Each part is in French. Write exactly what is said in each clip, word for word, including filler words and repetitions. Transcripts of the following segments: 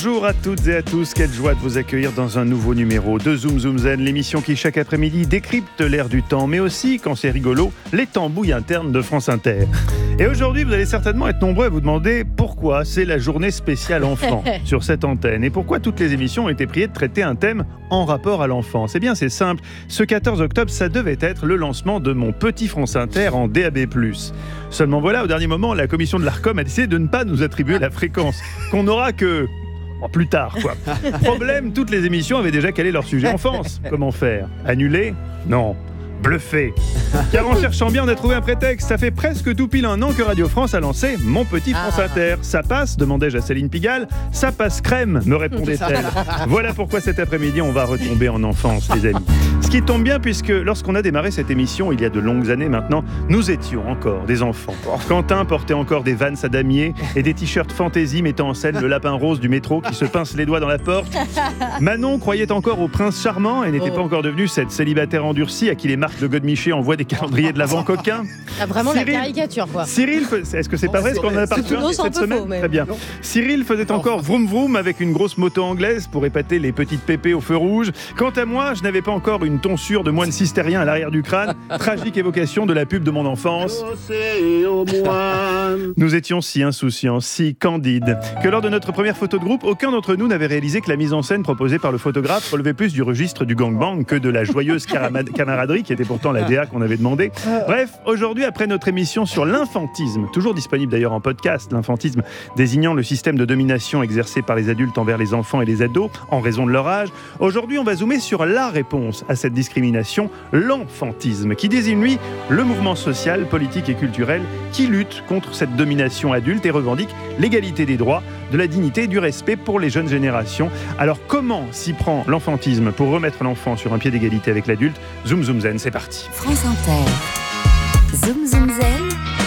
Bonjour à toutes et à tous, quelle joie de vous accueillir dans un nouveau numéro de Zoom Zoom Zen, l'émission qui chaque après-midi décrypte l'air du temps, mais aussi, quand c'est rigolo, les tambouilles internes de France Inter. Et aujourd'hui, vous allez certainement être nombreux à vous demander pourquoi c'est la journée spéciale enfant sur cette antenne, et pourquoi toutes les émissions ont été priées de traiter un thème en rapport à l'enfant. C'est bien, c'est simple, ce quatorze octobre, ça devait être le lancement de mon petit France Inter en D A B plus. Seulement voilà, au dernier moment, la commission de l'Arcom a décidé de ne pas nous attribuer la fréquence, qu'on n'aura que... plus tard, quoi. Problème, toutes les émissions avaient déjà calé leur sujet enfance. Comment faire ? Annuler ? Non. Bluffer. Car en cherchant bien, on a trouvé un prétexte. Ça fait presque tout pile un an que Radio France a lancé Mon Petit France Inter. Ça passe ? Demandai-je à Céline Pigalle. Ça passe crème, me répondait-elle. Voilà pourquoi cet après-midi, on va retomber en enfance, les amis. Ce qui tombe bien, puisque lorsqu'on a démarré cette émission, il y a de longues années maintenant, nous étions encore des enfants. Quentin portait encore des Vans à damier et des t-shirts fantaisie mettant en scène le lapin rose du métro qui se pince les doigts dans la porte. Manon croyait encore au prince charmant et n'était oh. pas encore devenue cette célibataire endurcie à qui les marques de Godemiché envoient des calendriers de l'avant coquins. Ah, vraiment Cyril, la caricature, quoi. Cyril, est-ce que c'est pas vrai ce qu'on en a parlé cette semaine faux, mais... Très bien. Cyril faisait encore vroom vroom avec une grosse moto anglaise pour épater les petites pépées au feu rouge. Quant à moi, je n'avais pas encore une tonsure de moine cistérien à l'arrière du crâne. Tragique évocation de la pub de mon enfance. Nous étions si insouciants, si candides, que lors de notre première photo de groupe, aucun d'entre nous n'avait réalisé que la mise en scène proposée par le photographe relevait plus du registre du gangbang que de la joyeuse camaraderie qui était pourtant la D A qu'on avait demandé. Bref, aujourd'hui, après notre émission sur l'infantisme, toujours disponible d'ailleurs en podcast, l'infantisme désignant le système de domination exercé par les adultes envers les enfants et les ados en raison de leur âge, aujourd'hui on va zoomer sur la réponse à cette discrimination, l'enfantisme, qui désigne lui le mouvement social, politique et culturel qui lutte contre cette domination adulte et revendique l'égalité des droits, de la dignité et du respect pour les jeunes générations. Alors comment s'y prend l'enfantisme pour remettre l'enfant sur un pied d'égalité avec l'adulte ? Zoom Zoom Zen, c'est parti. France Inter. Zoom Zoom Zen.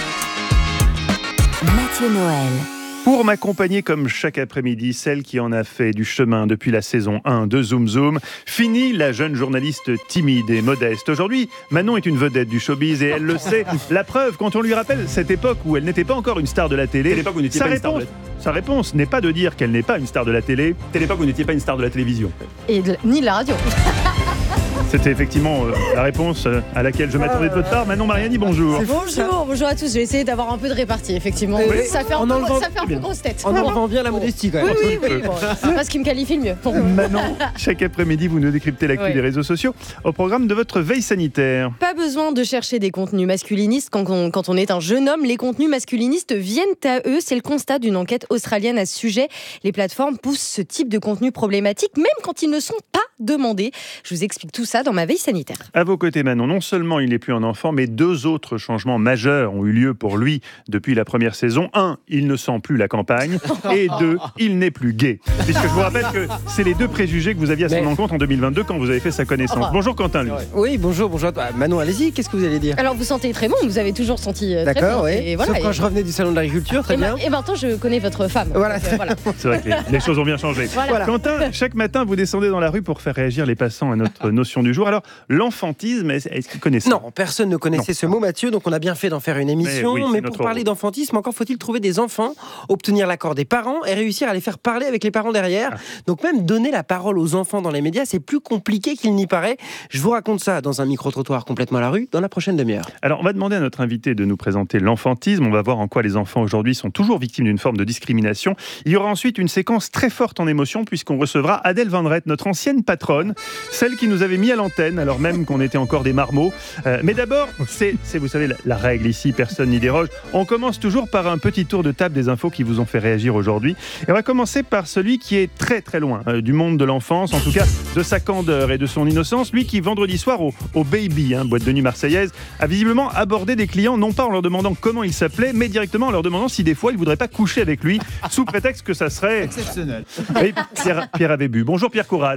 Mathieu Noël. Pour m'accompagner comme chaque après-midi, celle qui en a fait du chemin depuis la saison un de Zoom Zoom, fini la jeune journaliste timide et modeste. Aujourd'hui, Manon est une vedette du showbiz et elle le sait. La preuve, quand on lui rappelle cette époque où elle n'était pas encore une star de la télé, l'époque où vous n'étiez sa, pas une star réponse, de la... sa réponse n'est pas de dire qu'elle n'est pas une star de la télé. C'était l'époque où vous n'étiez pas une star de la télévision. Et de, ni de la radio. C'était effectivement euh, la réponse euh, à laquelle je m'attendais de votre part. Manon Mariani, bonjour. Bonjour, bonjour à tous. Je vais essayer d'avoir un peu de répartie, effectivement. Oui, ça fait un peu, ça fait un peu grosse tête. On enlevant bien la modestie quand même. Oui, oui, oui. Bon, c'est pas ce qui me qualifie le mieux. Bon. Manon, chaque après-midi, vous nous décryptez l'actu oui. des réseaux sociaux au programme de votre veille sanitaire. Pas besoin de chercher des contenus masculinistes quand on, quand on est un jeune homme. Les contenus masculinistes viennent à eux. C'est le constat d'une enquête australienne à ce sujet. Les plateformes poussent ce type de contenu problématique, même quand ils ne sont pas demandés. Je vous explique tout ça dans ma veille sanitaire. À vos côtés, Manon, non seulement il n'est plus un enfant, mais deux autres changements majeurs ont eu lieu pour lui depuis la première saison. Un, il ne sent plus la campagne. Et deux, il n'est plus gay. Puisque je vous rappelle que c'est les deux préjugés que vous aviez à son mais... encontre en deux mille vingt-deux quand vous avez fait sa connaissance. Bonjour Quentin, lui. Oui, bonjour, bonjour. Manon, allez-y, qu'est-ce que vous allez dire ? Alors, vous sentez très bon, vous avez toujours senti très D'accord, bon. Oui. Et voilà, Sauf quand et... je revenais du salon de l'agriculture, très et bien. Ma... Et maintenant, je connais votre femme. Voilà. Donc, euh, voilà. C'est vrai que les, les choses ont bien changé. Voilà. Quentin, chaque matin, vous descendez dans la rue pour faire réagir les passants à notre notion du jour. Alors, l'enfantisme, est-ce qu'ils connaissent ça ? Non, personne ne connaissait non. ce mot, Mathieu, donc on a bien fait d'en faire une émission. Mais, oui, mais pour parler rôle. d'enfantisme, encore faut-il trouver des enfants, obtenir l'accord des parents et réussir à les faire parler avec les parents derrière. Ah. Donc même donner la parole aux enfants dans les médias, c'est plus compliqué qu'il n'y paraît. Je vous raconte ça dans un micro-trottoir complètement à la rue, dans la prochaine demi-heure. Alors, on va demander à notre invité de nous présenter l'enfantisme. On va voir en quoi les enfants aujourd'hui sont toujours victimes d'une forme de discrimination. Il y aura ensuite une séquence très forte en émotion, puisqu'on recevra Adèle Van Rett, notre ancienne patronne, celle qui nous avait mis à l'antenne, alors même qu'on était encore des marmots. Euh, mais d'abord, c'est, c'est, vous savez, la, la règle ici, personne n'y déroge. On commence toujours par un petit tour de table des infos qui vous ont fait réagir aujourd'hui. Et on va commencer par celui qui est très très loin euh, du monde de l'enfance, en tout cas de sa candeur et de son innocence. Lui qui, vendredi soir, au, au Baby, hein, boîte de nuit marseillaise, a visiblement abordé des clients, non pas en leur demandant comment ils s'appelaient, mais directement en leur demandant si des fois ils ne voudraient pas coucher avec lui, sous prétexte que ça serait... exceptionnel. Et Pierre, Pierre avait bu. Bonjour Pierre Courade. Bonjour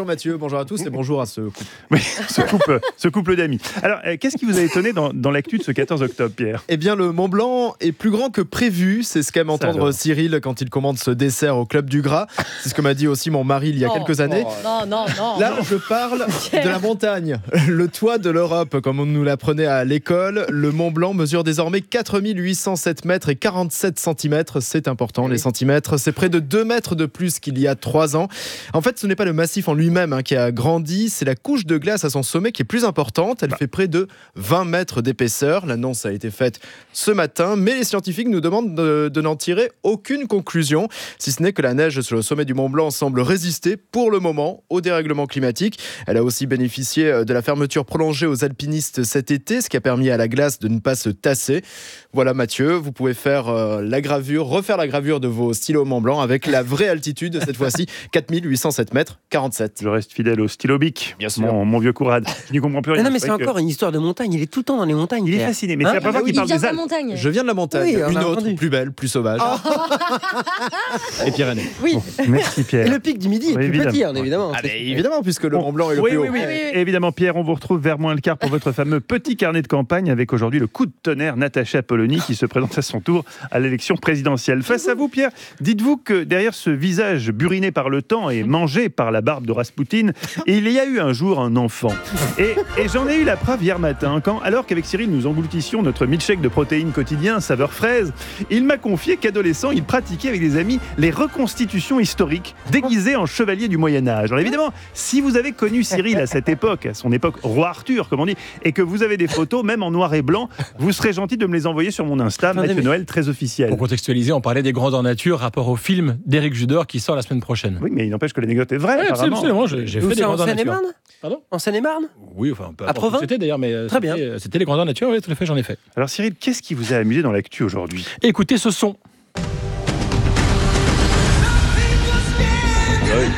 Mathieu, bonjour à tous et bonjour à ce couple. Oui, ce couple, ce couple d'amis. Alors, euh, qu'est-ce qui vous a étonné dans, dans l'actu de ce quatorze octobre, Pierre ? Eh bien, le Mont Blanc est plus grand que prévu. C'est ce qu'aime entendre alors. Cyril quand il commande ce dessert au Club du Gras. C'est ce que m'a dit aussi mon mari il y a Oh, quelques années. oh, non, non, non. Là, je parle de la montagne, le toit de l'Europe, comme on nous l'apprenait à l'école. Le Mont Blanc mesure désormais quatre mille huit cent sept mètres et quarante-sept centimètres. C'est important, oui. Les centimètres. C'est près de deux mètres de plus qu'il y a trois ans. En fait, ce n'est pas le massif en lui-même hein, qui a grandi, c'est la couche de glace à son sommet qui est plus importante. Elle bah. fait près de vingt mètres d'épaisseur. L'annonce a été faite ce matin, mais les scientifiques nous demandent de, de n'en tirer aucune conclusion, si ce n'est que la neige sur le sommet du Mont Blanc semble résister pour le moment au dérèglement climatique. Elle a aussi bénéficié de la fermeture prolongée aux alpinistes cet été, ce qui a permis à la glace de ne pas se tasser. Voilà Mathieu, vous pouvez faire euh, la gravure, refaire la gravure de vos stylos Mont Blanc avec la vraie altitude, cette fois-ci quatre mille huit cent sept mètres quarante-sept. Je reste fidèle au stylo bic, bien sûr. Mon, mon vieux Courade. Je n'y comprends plus rien. Non, non mais c'est, c'est que... encore une histoire de montagne. Il est tout le temps dans les montagnes. Il est fasciné, mais hein, c'est la première fois qu'il parle des Alpes. Montagne. Je viens de la montagne, oui, une autre, plus belle, plus sauvage. Oh. Et Pyrénées. Oui. Bon, merci Pierre. Et le pic du Midi est oui, plus petit, hein, évidemment. Ah, mais évidemment, puisque le Mont Blanc est le oui, plus haut. Oui, oui, oui. Et évidemment, Pierre, on vous retrouve vers moins le quart pour votre fameux petit carnet de campagne avec aujourd'hui le coup de tonnerre Natacha Polony qui se présente à son tour à l'élection présidentielle. Face à vous, Pierre, dites-vous que derrière ce visage buriné par le temps et mangé par la barbe de Raspoutine, il y a eu un jour un enfant. Et, et j'en ai eu la preuve hier matin, quand, alors qu'avec Cyril, nous engloutissions notre milkshake de protéines quotidien, saveur fraise, il m'a confié qu'adolescent, il pratiquait avec des amis les reconstitutions historiques déguisées en chevalier du Moyen-Âge. Alors évidemment, si vous avez connu Cyril à cette époque, à son époque roi Arthur, comme on dit, et que vous avez des photos, même en noir et blanc, vous serez gentil de me les envoyer sur mon Insta, Mathieu Noël, très officiel. Pour contextualiser, on parlait des grandeurs nature, rapport au film d'Éric Judor qui sort la semaine prochaine. Oui, mais il n'empêche que l'anecdote est vraie, oui, apparemment. Absolument, j'ai, j'ai fait des grandeurs nature. En Seine-et-Marne ? Pardon ? En Seine-et-Marne ? Oui, enfin, peu à Provins ? C'était d'ailleurs, mais très c'était, bien. C'était les grandeurs nature, oui, tout à fait, j'en ai fait. Alors Cyril, qu'est-ce qui vous a amusé dans l'actu aujourd'hui ? Écoutez ce son. Oui.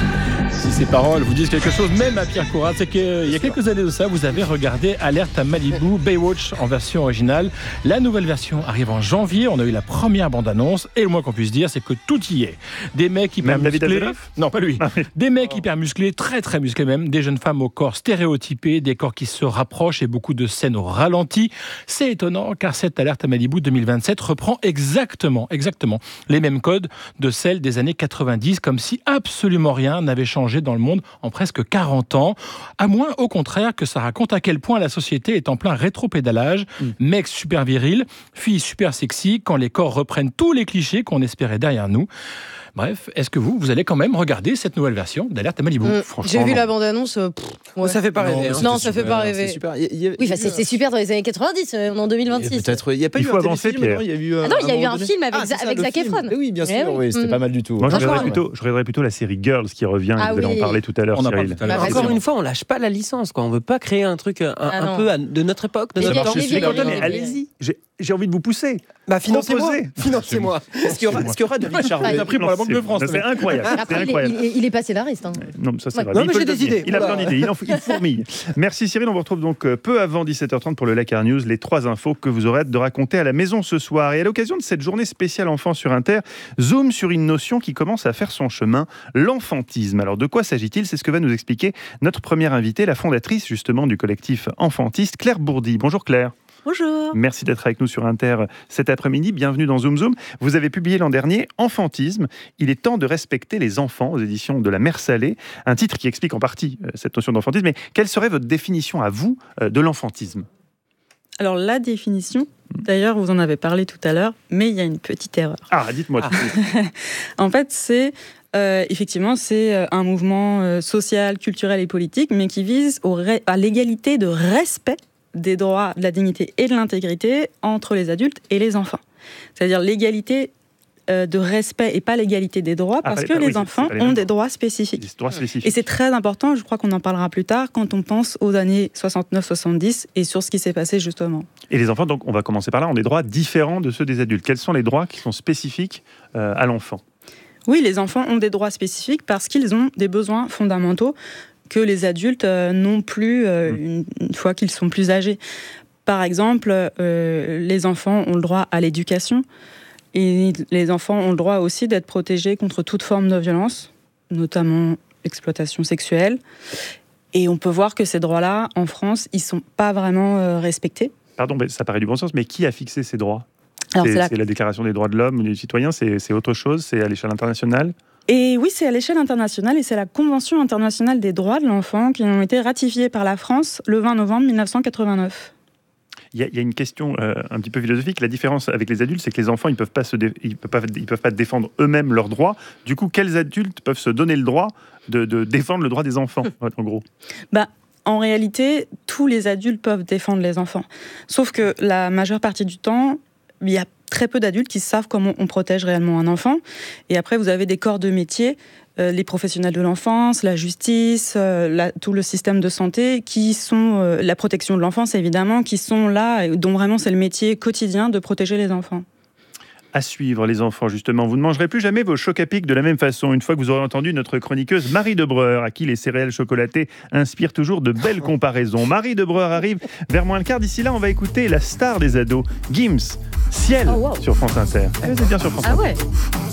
Si ces paroles vous disent quelque chose, même à Pierre Courade, c'est qu'il y a quelques années de ça, vous avez regardé Alerte à Malibu, Baywatch en version originale. La nouvelle version arrive en janvier, on a eu la première bande-annonce, et le moins qu'on puisse dire, c'est que tout y est. Des mecs hyper même musclés... David Non, pas lui. Des mecs hyper musclés, très très musclés même, des jeunes femmes au corps stéréotypé, des corps qui se rapprochent et beaucoup de scènes au ralenti. C'est étonnant, car cette Alerte à Malibu deux mille vingt-sept reprend exactement, exactement les mêmes codes de celles des années quatre-vingt-dix, comme si absolument rien n'avait changé dans le monde en presque quarante ans, à moins au contraire que ça raconte à quel point la société est en plein rétropédalage, mmh. mecs super virils, filles super sexy, quand les corps reprennent tous les clichés qu'on espérait derrière nous. Bref, est-ce que vous, vous allez quand même regarder cette nouvelle version d'Alerte à Malibu ? mmh, J'ai vu non. la bande-annonce. Euh, ouais. Ça fait pas rêver. Non, non ça super, fait pas rêver. C'est super. Il y a, il y a, oui, enfin, c'est, c'est super dans les années quatre-vingt-dix, on est en deux mille vingt-six. Peut-être, il y a pas il eu faut un avancer, Pierre. Il y a eu ah non, il y a eu un film avec, ah, avec Zac Efron. Oui, bien sûr, oui, c'était pas mal du tout. Moi, je regarderais plutôt, je regarderais plutôt la série Girls qui revient. Ah vous allez oui. en parler tout à l'heure, on Cyril. Tout à l'heure. Bah, encore une fois, on lâche pas la licence, quoi. On veut pas créer un truc un, ah un peu à, de notre époque, de mais notre temps. Mais allez-y. J'ai, j'ai envie de vous pousser. Bah, financez-moi. Financez-moi. Est-ce qu'il y aura, est-ce qu'il y aura de Richard Vous êtes pris pour la Banque de France. C'est incroyable. Après, c'est incroyable. Il, est, il est pas scénariste. Hein. Non, ça c'est ouais. vrai. Non, mais mais j'ai des idées. Il a plein d'idées. Il, en, il fourmille. Merci Cyril. On vous retrouve donc peu avant dix-sept heures trente pour le Lakar News. Les trois infos que vous aurez hâte de raconter à la maison ce soir. Et à l'occasion de cette journée spéciale enfant sur Inter, zoom sur une notion qui commence à faire son chemin, l'enfantisme. Alors de quoi s'agit-il ? C'est ce que va nous expliquer notre première invitée, la fondatrice justement du collectif Enfantiste, Claire Bourdi. Bonjour Claire. Bonjour. Merci d'être avec nous sur Inter cet après-midi. Bienvenue dans Zoom Zoom. Vous avez publié l'an dernier Enfantisme. Il est temps de respecter les enfants aux éditions de la Mère Salée. Un titre qui explique en partie cette notion d'enfantisme. Mais quelle serait votre définition à vous de l'enfantisme ? Alors la définition, d'ailleurs vous en avez parlé tout à l'heure, mais il y a une petite erreur. Ah, dites-moi tout de suite. En fait, c'est euh, effectivement c'est un mouvement euh, social, culturel et politique, mais qui vise au ré- à l'égalité de respect des droits, de la dignité et de l'intégrité entre les adultes et les enfants. C'est-à-dire l'égalité euh, de respect et pas l'égalité des droits, parce ah, que les oui, enfants ont des droits spécifiques. Des droits spécifiques. Et c'est très important, je crois qu'on en parlera plus tard, quand on pense aux années soixante-neuf soixante-dix et sur ce qui s'est passé justement. Et les enfants, donc on va commencer par là, ont des droits différents de ceux des adultes. Quels sont les droits qui sont spécifiques euh, à l'enfant ? Oui, les enfants ont des droits spécifiques parce qu'ils ont des besoins fondamentaux que les adultes euh, n'ont plus euh, une, une fois qu'ils sont plus âgés. Par exemple, euh, les enfants ont le droit à l'éducation et les enfants ont le droit aussi d'être protégés contre toute forme de violence, notamment exploitation sexuelle. Et on peut voir que ces droits-là, en France, ils ne sont pas vraiment euh, respectés. Pardon, mais ça paraît du bon sens, mais qui a fixé ces droits ? Alors, c'est, c'est, la... c'est la Déclaration des droits de l'homme, des citoyens, c'est, c'est autre chose, c'est à l'échelle internationale ? Et oui, c'est à l'échelle internationale et c'est la Convention internationale des droits de l'enfant qui ont été ratifiées par la France le vingt novembre mille neuf cent quatre-vingt-neuf. Il y, a, il y a une question euh, un petit peu philosophique. La différence avec les adultes, c'est que les enfants, ils ne peuvent, pas se dé- ils peuvent, pas, ils peuvent pas défendre eux-mêmes leurs droits. Du coup, quels adultes peuvent se donner le droit de, de défendre le droit des enfants, en gros ? Bah, en réalité, tous les adultes peuvent défendre les enfants. Sauf que la majeure partie du temps, il y a très peu d'adultes qui savent comment on protège réellement un enfant. Et après, vous avez des corps de métier, euh, les professionnels de l'enfance, la justice, euh, la, tout le système de santé, qui sont euh, la protection de l'enfance, évidemment, qui sont là, dont vraiment c'est le métier quotidien de protéger les enfants. À suivre, les enfants, justement. Vous ne mangerez plus jamais vos chocs à pic de la même façon, une fois que vous aurez entendu notre chroniqueuse Marie Debreur, à qui les céréales chocolatées inspirent toujours de belles comparaisons. Marie Debreur arrive vers moins le quart. D'ici là, on va écouter la star des ados, Gims, Ciel, oh, wow. sur France Inter. Eh, c'est bien sur France Inter. Ah ouais.